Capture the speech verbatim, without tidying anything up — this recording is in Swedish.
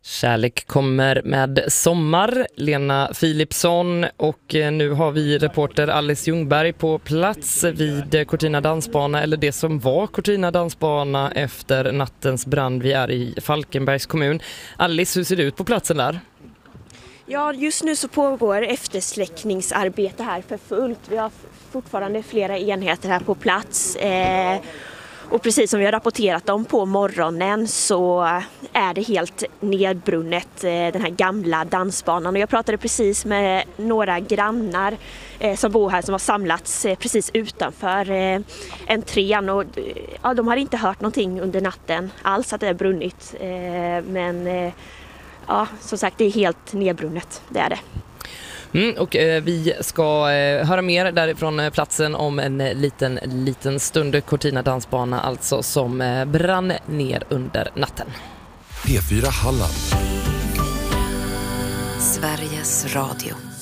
Kärlek kommer med sommar, Lena Philipsson, och nu har vi reporter Alice Ljungberg på plats vid Cortina dansbana, eller det som var Cortina dansbana efter nattens brand. Vi är i Falkenbergs kommun. Alice, hur ser det ut på platsen där? Ja, just nu så pågår eftersläckningsarbete här för fullt. Vi har fortfarande flera enheter här på plats. Eh, Och precis som vi har rapporterat om på morgonen så är det helt nedbrunnet, den här gamla dansbanan. Och jag pratade precis med några grannar som bor här som har samlats precis utanför entrén. Och ja, de har inte hört någonting under natten alls att det är brunnit. Men ja, som sagt, det är helt nedbrunnet, det är det. Mm, och eh, vi ska eh, höra mer därifrån eh, platsen om en eh, liten, liten stund. Cortina dansbana alltså som eh, brann ner under natten. P fyra Halland. Sveriges Radio.